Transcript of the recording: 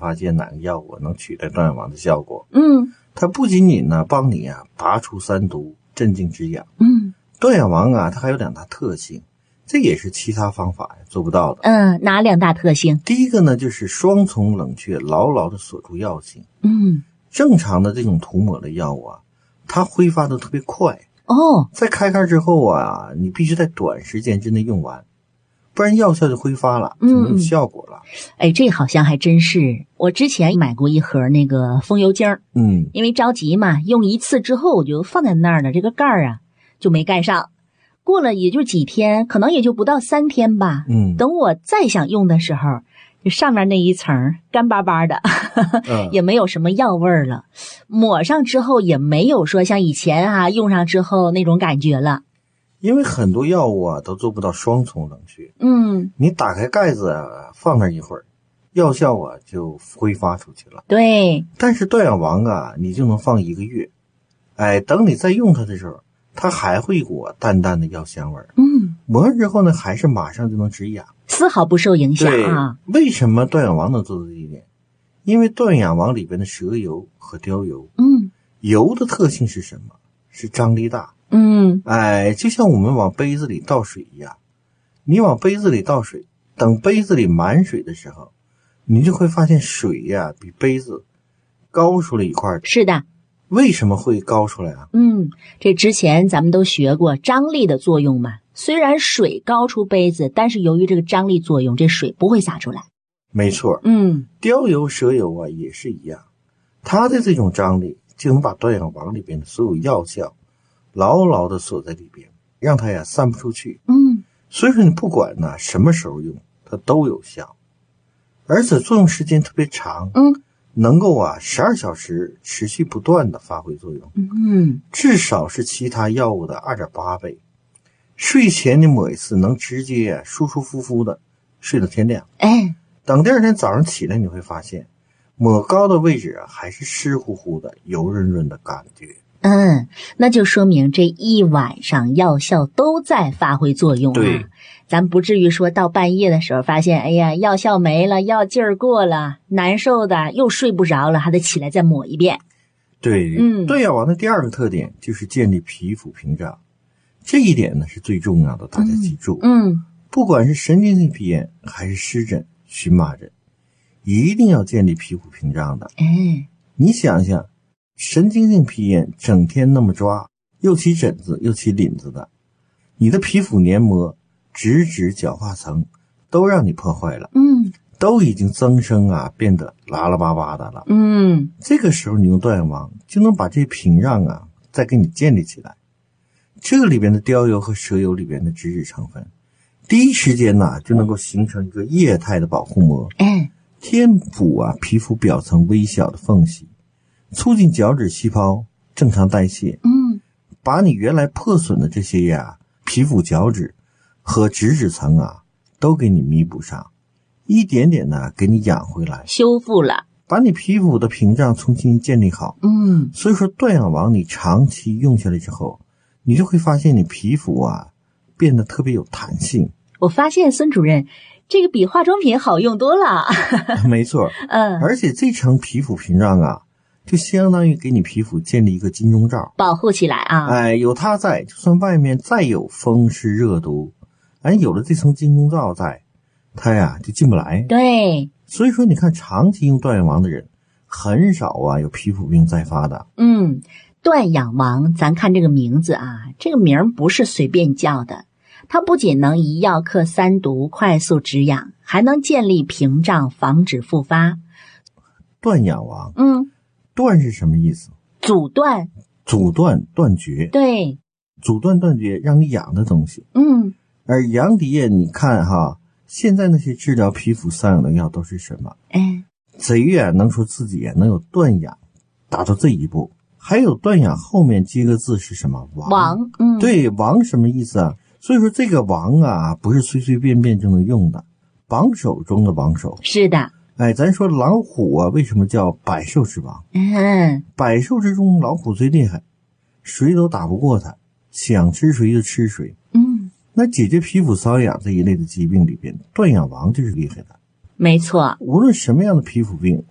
发现哪个药物能取代断氧王的效果。它不仅仅呢帮你拔除三毒，镇静止痒。断氧王它还有2大特性，这也是其他方法做不到的。 哪2大特性？ 第一个呢就是双重冷却，牢牢的锁住药性。正常的这种涂抹的药物它挥发的特别快。在开盖之后你必须在短时间之内用完，不然药效就挥发了，就没有效果了。 这好像还真是。我之前买过一盒那个风油精，因为着急嘛，用1次之后我就放在那儿了，这个盖就没盖上。过了也就几天，可能也就不到3天吧。等我再想用的时候，上面那一层干巴巴的，也没有什么药味儿了。抹上之后也没有说像以前用上之后那种感觉了。 因为很多药物都做不到双重冷却。你打开盖子放那一会儿，药效就挥发出去了。 对。 但是断氧王你就能放1个月。等你再用它的时候，它还会有股淡淡的药香味儿。抹上之后呢，还是马上就能止痒， 丝毫不受影响啊。 为什么断氧王能做到这一点？因为断氧王里边的蛇油和貂油，油的特性是什么？是张力大。就像我们往杯子里倒水一样，你往杯子里倒水，等杯子里满水的时候，你就会发现水比杯子高出了一块。 是的。 为什么会高出来这之前咱们都学过张力的作用嘛。虽然水高出杯子，但是由于这个张力作用，这水不会洒出来。 没错。貂油、蛇油也是一样，它的这种张力就能把断氧王里边的所有药效牢牢的锁在里边，让它散不出去。所以说你不管什么时候用，它都有效，而且作用时间特别长。能够12小时持续不断的发挥作用。至少是其他药物的2.8倍。睡前你抹一次，能直接舒舒服服的睡到天亮。等第2天早上起来，你会发现抹膏的位置还是湿乎乎的、油润润的感觉。 那就说明这一晚上药效都在发挥作用。 对， 咱不至于说到半夜的时候发现药效没了，药劲儿过了，难受的又睡不着了，还得起来再抹一遍。 对。断氧王的第2个特点就是建立皮肤屏障，这一点呢是最重要的，大家记住。不管是神经性皮炎还是湿疹、荨麻疹，一定要建立皮肤屏障的。你想想，神经性皮炎整天那么抓，又起疹子又起鳞子的，你的皮肤黏膜、脂质、角化层都让你破坏了。都已经增生变得拉拉巴巴的了。这个时候你用断氧王就能把这屏障再给你建立起来。这里边的貂油和蛇油里边的脂质成分，第一时间就能够形成一个液态的保护膜，填补皮肤表层微小的缝隙，促进角质细胞正常代谢。把你原来破损的这些皮肤角质和脂质层都给你弥补上，一点点给你养回来， 修复了， 把你皮肤的屏障重新建立好。所以说断氧王你长期用下来之后，你就会发现你皮肤变得特别有弹性。 我发现孙主任这个比化妆品好用多了。 没错。而且这层皮肤屏障就相当于给你皮肤建立一个金钟罩， 保护起来有它在，就算外面再有风湿热毒，有了这层金钟罩在，它就进不来。 对。 所以说你看长期用断氧王的人很少有皮肤病再发的。 断氧王咱看这个名字这个名不是随便叫的，它不仅能一药克3毒，快速止痒，还能建立屏障，防止复发。 断氧王断是什么意思？ 阻断。 断绝。 对。 阻断断绝让你痒的东西。而羊蝶你看现在那些治疗皮肤瘙痒的药都是什么？贼能说自己能有断痒达到这一步。还有断氧后面接个字是什么？ 王。 对，王什么意思所以说这个王不是随随便便就能用的，榜首中的榜首。 是的。 咱说老虎为什么叫百兽之王？百兽之中老虎最厉害，谁都打不过它，想吃谁就吃谁。那解决皮肤瘙痒这一类的疾病里边，断氧王就是厉害的。 没错。 无论什么样的皮肤病，